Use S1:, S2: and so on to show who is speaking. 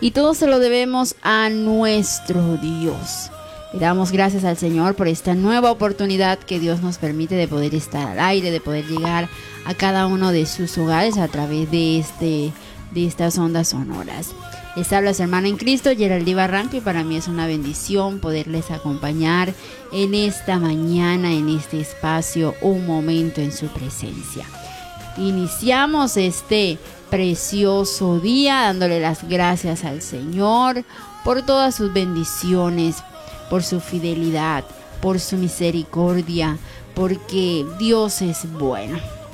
S1: y todo se lo debemos a nuestro Dios. Le damos gracias al Señor por esta nueva oportunidad que Dios nos permite de poder estar al aire, de poder llegar a cada uno de sus hogares a través de estas ondas sonoras. Les habla su hermana en Cristo, Geraldí Barranco, y para mí es una bendición poderles acompañar en esta mañana, en este espacio, un momento en su presencia. Iniciamos este precioso día dándole las gracias al Señor por todas sus bendiciones, por su fidelidad, por su misericordia, porque Dios es bueno.